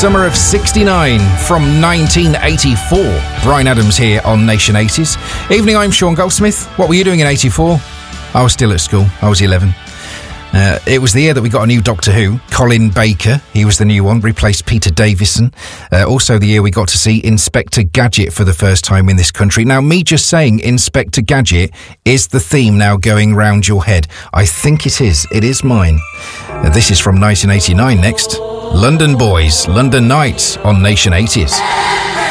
Summer of 69 from 1984. Bryan Adams here on Nation 80s. Evening, I'm Sean Goldsmith. What were you doing in 84? I was still at school. I was 11. It was the year that we got a new Doctor Who, Colin Baker. He was the new one, replaced Peter Davison. Also the year we got to see Inspector Gadget for the first time in this country. Now, me just saying Inspector Gadget is the theme now going round your head. I think it is. It is mine. This is from 1989 next. London Boys, London Nights on Nation 80s.